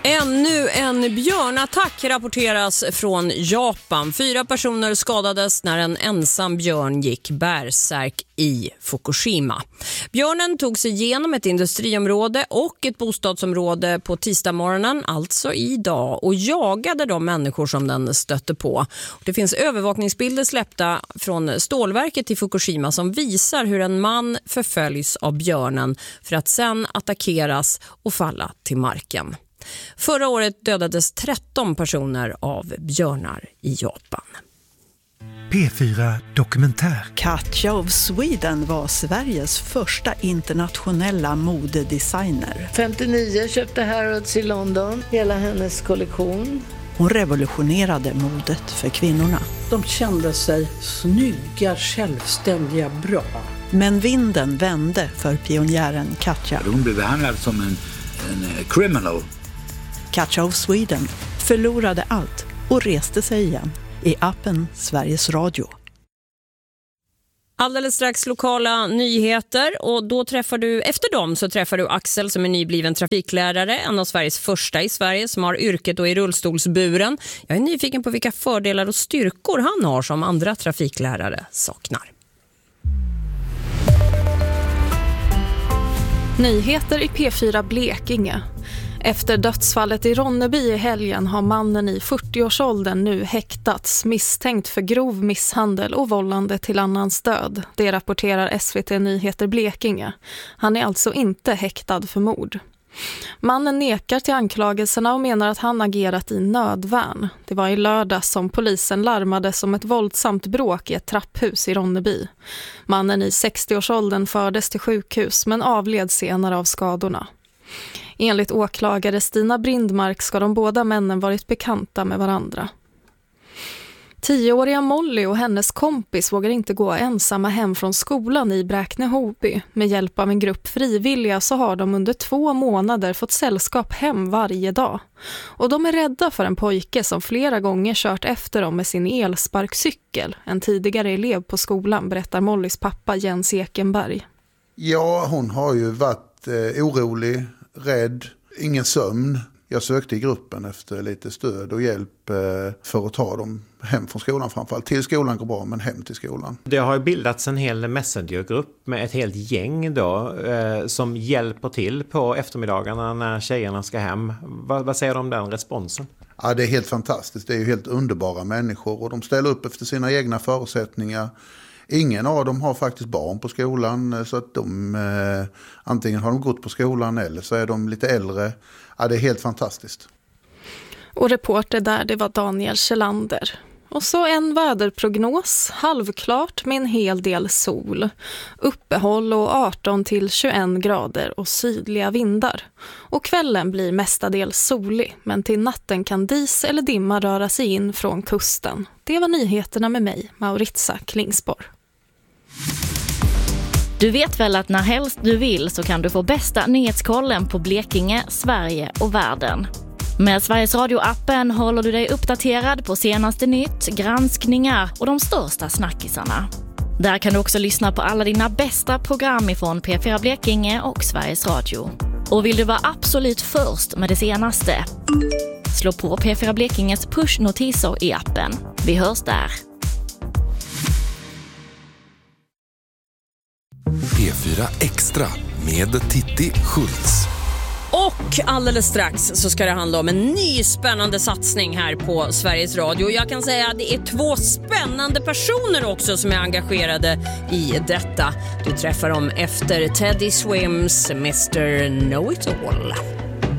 Ännu en björnattack rapporteras från Japan. 4 personer skadades när en ensam björn gick bärsärk i Fukushima. Björnen tog sig igenom ett industriområde och ett bostadsområde på tisdagsmorgonen, alltså idag, och jagade de människor som den stötte på. Det finns övervakningsbilder släppta från stålverket i Fukushima som visar hur en man förföljs av björnen för att sedan attackeras och falla till marken. Förra året dödades 13 personer av björnar i Japan. P4 Dokumentär. Katja of Sweden var Sveriges första internationella modedesigner. 59 köpte Harrods i London, hela hennes kollektion. Hon revolutionerade modet för kvinnorna. De kände sig snygga, självständiga, bra. Men vinden vände för pionjären Katja. Hon blev behandlad som en criminal. Katja of Sweden förlorade allt och reste sig igen i appen Sveriges Radio. Alldeles strax lokala nyheter, och då efter dem så träffar du Axel som är nybliven trafiklärare, en av Sveriges första i Sverige som har yrket och i rullstolsburen. Jag är nyfiken på vilka fördelar och styrkor han har som andra trafiklärare saknar. Nyheter i P4 Blekinge. Efter dödsfallet i Ronneby i helgen har mannen i 40-årsåldern nu häktats misstänkt för grov misshandel och vållande till annans död. Det rapporterar SVT Nyheter Blekinge. Han är alltså inte häktad för mord. Mannen nekar till anklagelserna och menar att han agerat i nödvärn. Det var i lördag som polisen larmades om ett våldsamt bråk i ett trapphus i Ronneby. Mannen i 60-årsåldern fördes till sjukhus men avled senare av skadorna. Enligt åklagare Stina Brindmark ska de båda männen varit bekanta med varandra. 10-åriga Molly och hennes kompis vågar inte gå ensamma hem från skolan i Bräkne-Hoby. Med hjälp av en grupp frivilliga så har de under 2 månader fått sällskap hem varje dag. Och de är rädda för en pojke som flera gånger kört efter dem med sin elsparkcykel. En tidigare elev på skolan, berättar Mollys pappa Jens Ekenberg. Ja, hon har ju varit orolig, rädd, ingen sömn. Jag sökte i gruppen efter lite stöd och hjälp för att ta dem hem från skolan framförallt. Till skolan går bra, men hem till skolan. Det har bildats en hel messengergrupp med ett helt gäng då, som hjälper till på eftermiddagarna när tjejerna ska hem. Vad säger du om den responsen? Ja, det är helt fantastiskt. Det är ju helt underbara människor och de ställer upp efter sina egna förutsättningar. Ingen av dem har faktiskt barn på skolan, så att de antingen har de gått på skolan eller så är de lite äldre. Ja, det är helt fantastiskt. Och reporter där, det var Daniel Kjellander. Och så en väderprognos, halvklart med en hel del sol. Uppehåll och 18-21 grader och sydliga vindar. Och kvällen blir mestadels solig, men till natten kan dis eller dimma röra sig in från kusten. Det var nyheterna med mig, Mauritia Klingsborg. Du vet väl att när helst du vill så kan du få bästa nyhetskollen på Blekinge, Sverige och världen. Med Sveriges Radio-appen håller du dig uppdaterad på senaste nytt, granskningar och de största snackisarna. Där kan du också lyssna på alla dina bästa program ifrån P4 Blekinge och Sveriges Radio. Och vill du vara absolut först med det senaste? Slå på P4 Blekinges pushnotiser i appen. Vi hörs där. P4 Extra med Titti Schultz. Och alldeles strax så ska det handla om en ny spännande satsning här på Sveriges Radio. Jag kan säga att det är 2 spännande personer också som är engagerade i detta. Du träffar dem efter Teddy Swims Mr. Know It All.